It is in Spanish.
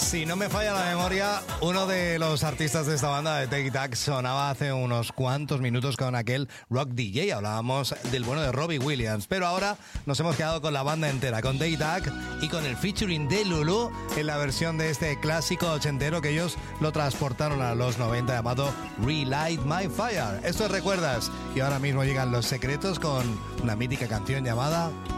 Si no me falla la memoria, uno de los artistas de esta banda de Take That sonaba hace unos cuantos minutos con aquel Rock DJ. Hablábamos del bueno de Robbie Williams, pero ahora nos hemos quedado con la banda entera, con Take That y con el featuring de Lulu en la versión de este clásico ochentero que ellos lo transportaron a los 90 llamado Relight My Fire. Esto es Recuerdas y ahora mismo llegan Los Secretos con una mítica canción llamada